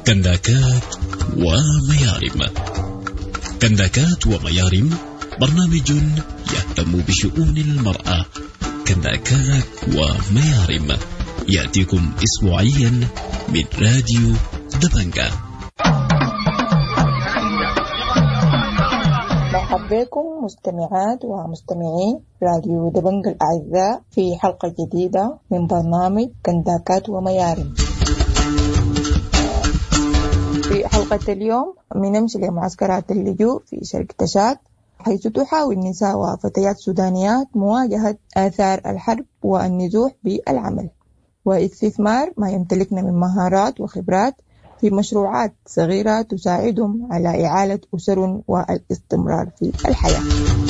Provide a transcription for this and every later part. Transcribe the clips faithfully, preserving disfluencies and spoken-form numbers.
كنداكات وميارم. كنداكات وميارم برنامج يهتم بشؤون المرأة. كنداكات وميارم يأتيكم أسبوعيا من راديو دبنجة. مرحبا بكم مستمعات ومستمعين راديو دبنجة الأعزاء في حلقة جديدة من برنامج كنداكات وميارم. في حلقة اليوم بنمشي لمعسكرات اللجوء في شركة تشاد، حيث تحاول نساء وفتيات سودانيات مواجهة آثار الحرب والنزوح بالعمل واستثمار ما يمتلكنا من مهارات وخبرات في مشروعات صغيرة تساعدهم على إعالة أسر والاستمرار في الحياة.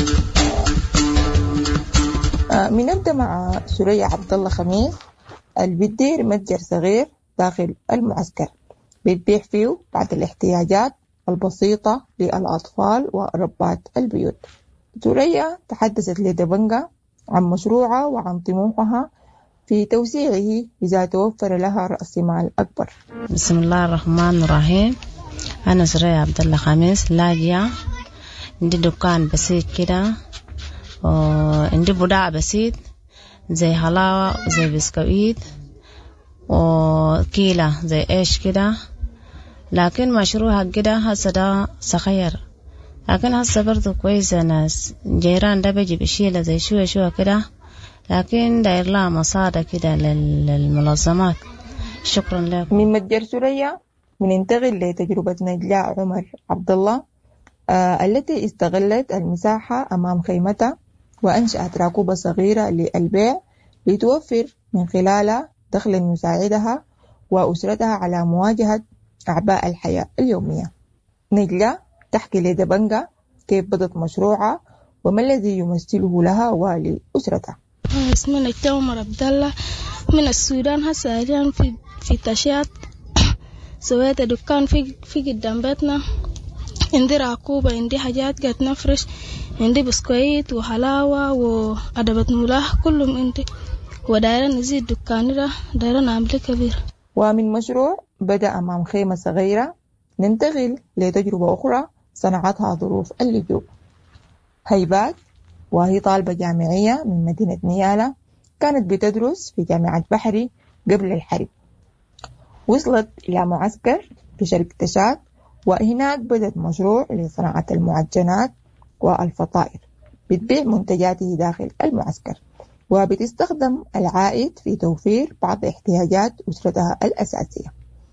بنبدأ مع سوريا عبد الله خميس اللي بتدير متجر صغير داخل المعسكر بتبيع فيه بعض الاحتياجات البسيطة للأطفال وربات البيوت. سوريا تحدثت لدبنجة عن مشروعها وعن طموحها في توسيعه إذا توفر لها رأس مال أكبر. بسم الله الرحمن الرحيم. أنا سوريا عبد الله خميس لاجئة، عندي دكان بسيط كده وعندي بضاعة بسيط زي حلاوة وزي بسكويت وكيلة زي إيش كده، لكن مشروعها كده هسه ده صغير، لكن هسه برضو كويسة. ناس جيران ده بيجي بشيلة زي شوية شوية كده، لكن داير لها مصادة كده للمنظمات. شكرا لكم. من متجر سوريا بننتقل لتجربة نجلاء عمر عبد الله آه التي استغلت المساحة أمام خيمتها وأنشأت راكوبة صغيرة للبيع لتوفر من خلالها دخلا يساعدها وأسرتها على مواجهة أعباء الحياة اليومية. نجلاء تحكي لدبنجة كيف بدأت مشروعها وما الذي يمثله لها ولأسرتها. اسمي نجلاء عمر عبد الله من السودان، هسه حاليا في في تشاد. سويت دكان في في قدام بيتنا، عندي راكوبة، عندي حاجات قاعد نفرش، عندي بسكويت وحلاوة وأدبة ملاح كلهم عندي، ودايرة نزيد دكاني ده دايرة نعمل كبير. ومن مشروع بدأ أمام خيمة صغيرة ننتقل لتجربة أخرى صنعتها ظروف اللجوء. هيبات وهي طالبة جامعية من مدينة نيالا، كانت بتدرس في جامعة بحري قبل الحرب. وصلت إلى معسكر في شركة تشاد، وهناك بدأت مشروع لصناعة المعجنات والفطائر، بتبيع منتجاته داخل المعسكر وبتستخدم العائد في توفير بعض احتياجات أسرتها الأساسية.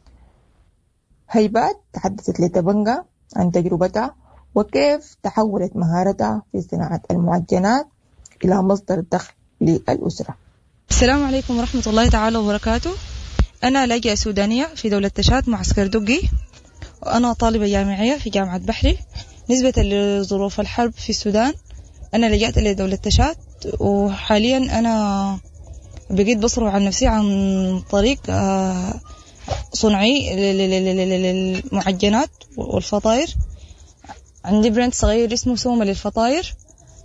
هيبات تحدثت لدبنجة عن تجربتها وكيف تحولت مهارتها في صناعة المعجنات إلى مصدر دخل للأسرة. السلام عليكم ورحمة الله تعالى وبركاته. أنا لاجئة سودانية في دولة تشاد معسكر دقي، وأنا طالبة جامعية في جامعة بحري. نسبة لظروف الحرب في السودان أنا لجأت لدولة تشاد، وحاليا أنا بقيت بصرف عن نفسي عن طريق صنعي للمعجنات والفطائر. عندي براند صغير اسمه سومة للفطائر.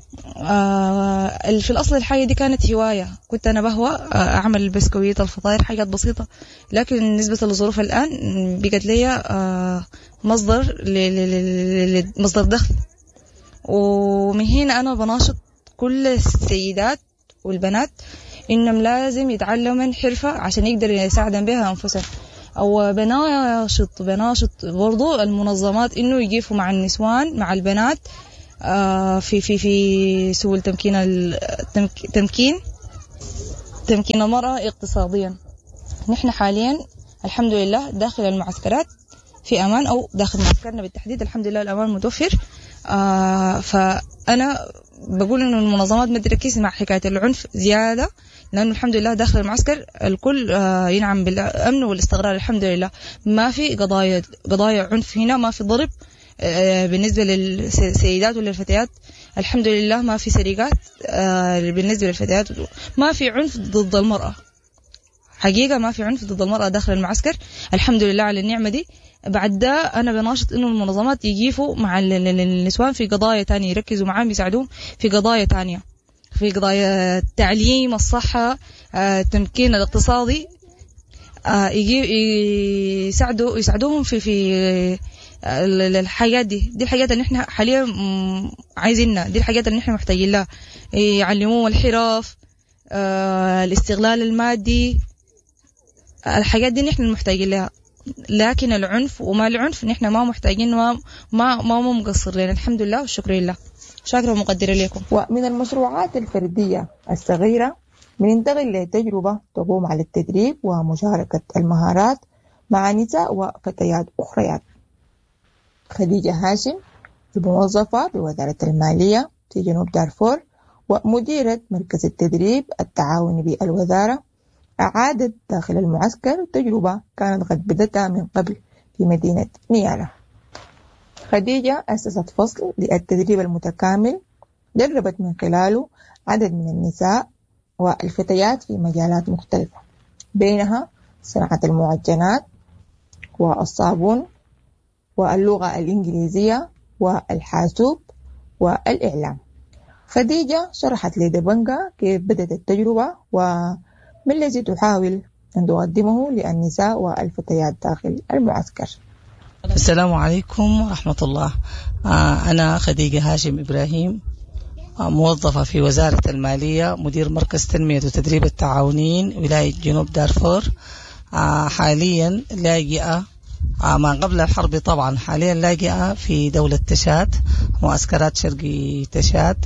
في الأصل الحاجة دي كانت هواية، كنت أنا بهوى أعمل البسكويت الفطائر حاجات بسيطة، لكن نسبة للظروف الآن بقت لي مصدر مصدر دخل. ومن هنا أنا بناشط كل السيدات والبنات إنهم لازم يتعلموا حرفة عشان يقدروا يساعدوا بها أنفسهم، أو بناشط بناشط برضو المنظمات إنه يجيفوا مع النسوان مع البنات في في في سبل تمكين التمكين تمكين المرأة اقتصاديا. نحن حاليا الحمد لله داخل المعسكرات في أمان، أو داخل معسكرنا بالتحديد الحمد لله الأمان متوفر. آه فأنا بقول إنه المنظمات ما تركز مع حكاية العنف زيادة، لأنه الحمد لله داخل المعسكر الكل آه ينعم بالأمن والاستقرار الحمد لله. ما في قضايا قضايا عنف هنا، ما في ضرب آه بالنسبة للسيدات وللفتيات الحمد لله، ما في سرقات آه بالنسبة للفتيات، ما في عنف ضد المرأة حقيقة، ما في عنف ضد المرأة داخل المعسكر الحمد لله على النعمة دي. بعد ده أنا بناشط إنه المنظمات يجيفوا مع النسوان في قضايا تانية، يركزوا معاهم يساعدوهم في قضايا تانية، في قضايا التعليم، الصحة، التمكين الاقتصادي. يجي يساعدوا يساعدوهم في في الحاجات دي دي الحاجات اللي احنا حاليا عايزينها، دي الحاجات اللي احنا محتاجين لها. يعلموهم الحرف، الاستغلال المادي، الحاجات دي نحن محتاجين لها. لكن العنف وما العنف نحن ما محتاجين، ما ما ما مقصرين، الحمد لله والشكر لله. شاكرة ومقدرة لكم. ومن المشروعات الفردية الصغيرة بننتقل لتجربة تقوم على التدريب ومشاركة المهارات مع نساء وفتيات أخريات. خديجة هاشم الموظفة بوزارة المالية في جنوب دارفور ومديرة مركز التدريب التعاوني بالوزارة أعادت داخل المعسكر تجربة كانت قد بدتها من قبل في مدينة نيالا. خديجة أسست فصل للتدريب المتكامل دربت من خلاله عدد من النساء والفتيات في مجالات مختلفة، بينها صناعة المعجنات والصابون واللغة الإنجليزية والحاسوب والإعلام. خديجة شرحت لدبنجا كيف بدأت التجربة وما الذي تحاول أن تقدمه للنساء والفتيات داخل المعسكر. السلام عليكم ورحمة الله. أنا خديجة هاشم إبراهيم، موظفة في وزارة المالية، مدير مركز تنمية وتدريب التعاونيين ولاية جنوب دارفور. حاليا لاجئة ما قبل الحرب طبعا، حاليا لاجئة في دولة تشاد، معسكرات شرقي تشاد،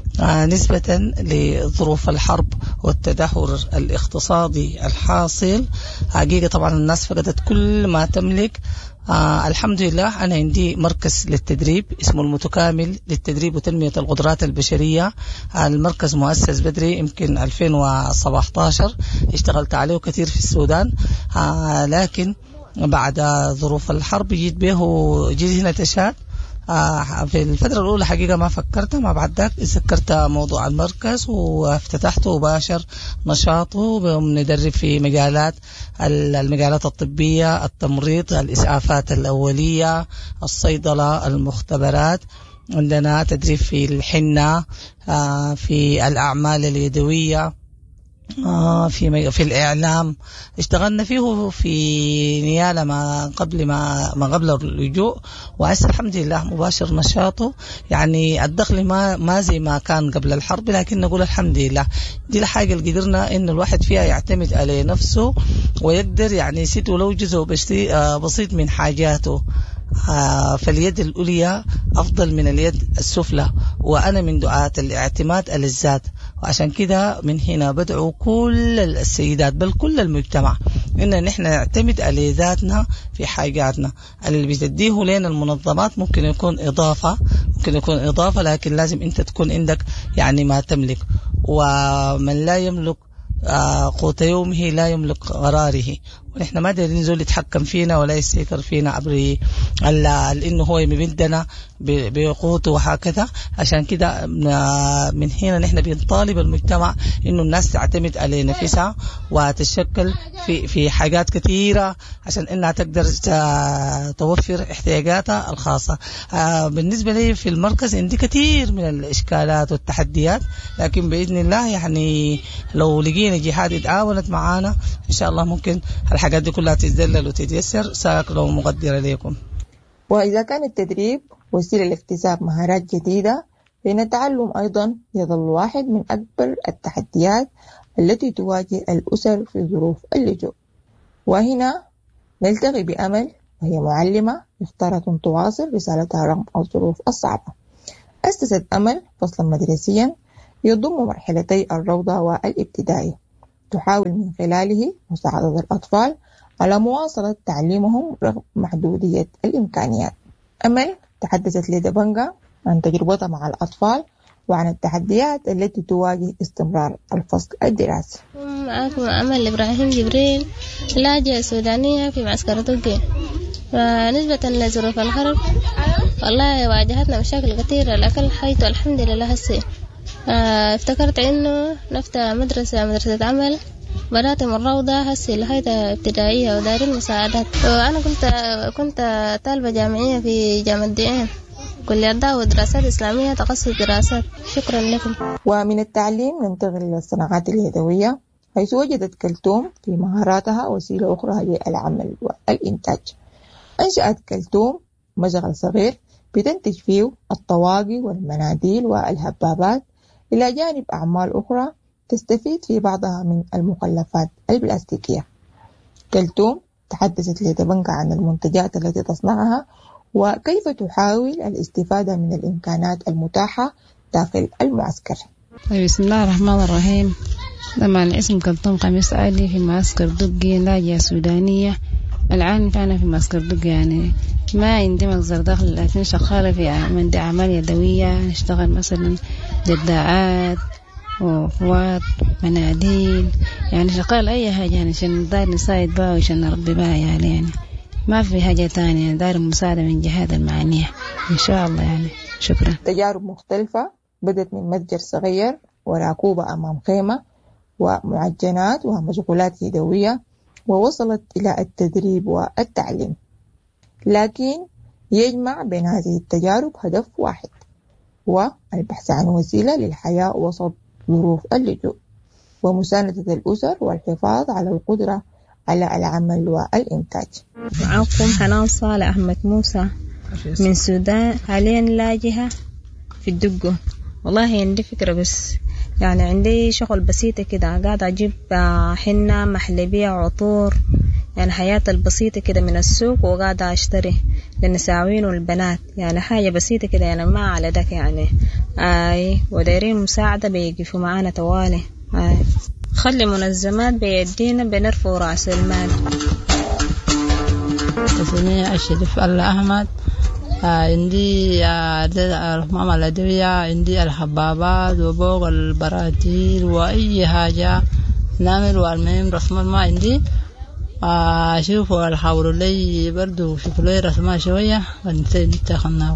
نسبة لظروف الحرب والتدهور الاقتصادي الحاصل. حقيقة طبعا الناس فقدت كل ما تملك. آه الحمد لله أنا عندي مركز للتدريب اسمه المتكامل للتدريب وتنمية القدرات البشرية. آه المركز مؤسس بدري يمكن ألفين وسبعة عشر، اشتغلت عليه كثير في السودان، آه لكن بعد ظروف الحرب جيت به جيت هنا تشاد. آه في الفترة الأولى حقيقة ما فكرت، ما بعد ذاك سكرت موضوع المركز وافتتحته وباشر نشاطه. بندرب في مجالات المجالات الطبية، التمريض، الإسعافات الأولية، الصيدلة، المختبرات. عندنا تدريب في الحنة، آه في الأعمال اليدوية، آه في في الإعلام اشتغلنا فيه في نيالا ما قبل ما ما قبل اللجوء، وهسه الحمد لله مباشر نشاطه. يعني الدخل ما ما زي ما كان قبل الحرب، لكن نقول الحمد لله دي الحاجة اللي قدرنا إن الواحد فيها يعتمد على نفسه ويقدر يعني يسد ولو جزء بسيط من حاجاته. آه فاليد الأولية أفضل من اليد السفلى، وأنا من دعاة الاعتماد على الذات. وعشان كده من هنا بدعو كل السيدات بل كل المجتمع إن نحن نعتمد على ذاتنا في حاجاتنا. اللي بتديه لنا المنظمات ممكن يكون إضافة ممكن يكون إضافة لكن لازم أنت تكون عندك يعني ما تملك. ومن لا يملك قوت يومه لا يملك قراره، ونحن ما دارين نزول يتحكم فينا ولا يستيكر فينا عبر إنه هو يمدنا بقوته وهكذا. عشان كده من هنا نحن بنطالب المجتمع إنه الناس تعتمد على نفسها وتشكل في في حاجات كثيرة عشان إنها تقدر توفر احتياجاتها الخاصة. بالنسبة لي في المركز عندي كثير من الإشكالات والتحديات، لكن بإذن الله يعني لو لقينا جهات تعاونت معانا إن شاء الله ممكن الحاجات دي كلها تتذلل وتتيسر. ساكرة ومقدرة لكم. وإذا كان التدريب وسيلة لاكتساب مهارات جديدة، فإن التعلم أيضا يظل واحد من أكبر التحديات التي تواجه الأسر في ظروف اللجوء. وهنا نلتقي بأمل، وهي معلمة يفترض أن تواصل رسالتها رغم الظروف الصعبة. أسست أمل فصلا مدرسيا يضم مرحلتي الروضة والابتدائي، تحاول من خلاله مساعدة الأطفال على مواصلة تعليمهم رغم محدودية الإمكانيات. أمل تحدثت لدبنجا عن تجربتها مع الأطفال وعن التحديات التي تواجه استمرار الفصل الدراسي. معكم أمل إبراهيم جبريل، لاجئة سودانية في معسكر طوقي. فنسبة لظروف الحرب والله واجهتنا مشاكل كثيرة، لكن حيث الحمد لله هسي اه افتكرت إنه نفتح مدرسة مدرسة عمل، بدأت من روضة هسي لغاية ابتدائية ودارين مساعدات. وأنا كنت كنت طالبة جامعية في جامعة ديان، كلية دعوة ودراسات إسلامية، تخصص دراسات. شكرا لكم. ومن التعليم ننتقل إلى الصناعات اليدوية، حيث وجدت كلثوم في مهاراتها وسيلة أخرى للعمل والإنتاج. أنشأت كلثوم مشغل صغير بتنتج فيه الطواقي والمناديل والهبابات، إلى جانب أعمال أخرى تستفيد في بعضها من المخلفات البلاستيكية. كلثوم تحدثت لدبنجة عن المنتجات التي تصنعها وكيف تحاول الاستفادة من الإمكانات المتاحة داخل المعسكر. بسم الله الرحمن الرحيم. طبعا اسم كلثوم قميص آلي في معسكر دقي لاجئة سودانية. الآن أنا في معسكر دقي، يعني ما عندي مصدر دخل، لكن شغالة في عندي أعمال يدوية، نشتغل مثلا جداعات وفوات مناديل، يعني شغال أي حاجة يعني عشان داير نساعد بها وعشان نربي بها يعني, يعني ما في حاجة تانية، داير مساعدة من جهات المعنية إن شاء الله يعني. شكرا. تجارب مختلفة بدت من متجر صغير وراكوبة أمام خيمة ومعجنات ومشغولات يدوية، ووصلت إلى التدريب والتعليم. لكن يجمع بين هذه التجارب هدف واحد، والبحث عن وسيلة للحياة وسط ظروف اللجوء ومساندة الأسر والحفاظ على القدرة على العمل والإنتاج. معكم حنان صالح أحمد موسى من السودان، حاليا لاجئة في الدقة. والله عندي فكرة، بس يعني عندي شغل بسيطة كده، قاعدة أجيب حنة محلبية عطور، يعني حياة البسيطة كده من السوق، وقاعدة أشتري للنساوين والبنات، يعني حاجة بسيطة كده، يعني ما على ذاك يعني. آي ودايرين مساعدة بيقفوا معانا توالي. آي خلي منظمات بيدينا بنرفع رأس المال. اسمي الشريف الله أحمد. عندي الرحمة الأدوية، عندي الحبابات وبوق البراتيل وأي حاجة نعمل، والمهم رسم ما عندي أشوفوا الحاولوا لي برضو شوفوا لي رسمها شوية ونتاخدنا.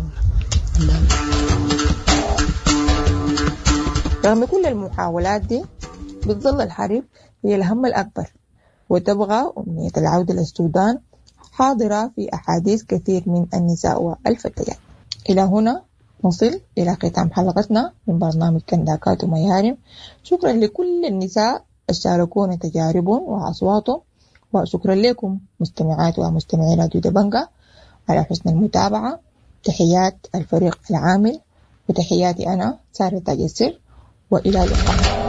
رغم كل المحاولات دي بتظل الحرب هي الهم الأكبر، وتبغى أمنية العودة للسودان حاضرة في أحاديث كثير من النساء والفتيات. إلى هنا نصل إلى ختام حلقتنا من برنامج كنداكات وميارم. شكرا لكل النساء الشاركونا تجاربهم وأصواتهم، وشكرا لكم مستمعات ومستمعي راديو دبنجة على حسن المتابعة. تحيات الفريق العامل وتحياتي أنا سارة تاج السر، وإلى اللقاء.